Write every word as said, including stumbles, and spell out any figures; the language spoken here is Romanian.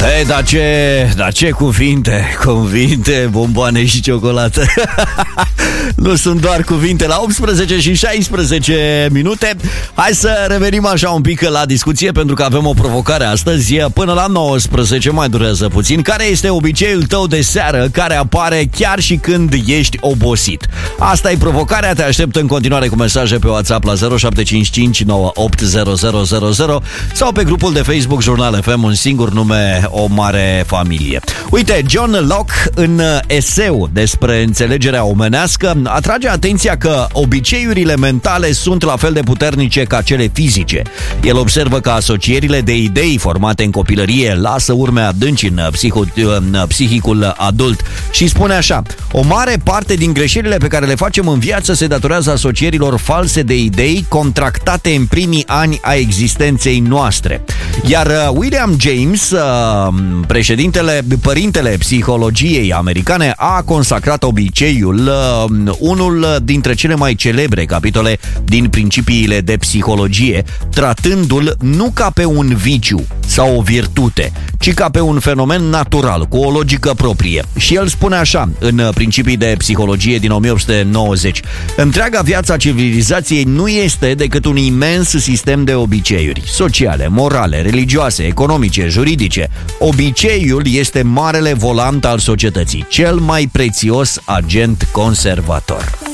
Hei, dar ce, dar ce cuvinte, cuvinte, bomboane și ciocolată. Nu sunt doar cuvinte. La optsprezece și șaisprezece minute. Hai să revenim așa un pic la discuție, pentru că avem o provocare astăzi. Până la nouăsprezece, mai durează puțin. Care este obiceiul tău de seară care apare chiar și când ești obosit? Asta e provocarea. Te aștept în continuare cu mesaje pe WhatsApp la zero șapte cinci cinci nouă opt zero zero zero zero sau pe grupul de Facebook Jurnal F M, un singur nume, o mare familie. Uite, John Locke, în eseu despre înțelegerea omenească, atrage atenția că obiceiurile mentale sunt la fel de puternice ca cele fizice. El observă că asocierile de idei formate în copilărie lasă urme adânci în, psiho- în psihicul adult și spune așa: o mare parte din greșelile pe care le facem în viață se datorează asocierilor false de idei contractate în primii ani a existenței noastre. Iar William James, președintele, părintele psihologiei americane, a consacrat obiceiul unul dintre cele mai celebre capitole din Principiile de psihologie, tratându-l nu ca pe un viciu sau o virtute, ci ca pe un fenomen natural, cu o logică proprie. Și el spune așa, în Principii de psihologie din o mie opt sute nouăzeci: întreaga viață a civilizației nu este decât un imens sistem de obiceiuri sociale, morale, religioase, economice, juridice. Obiceiul este marele volant al societății, cel mai prețios agent conservator.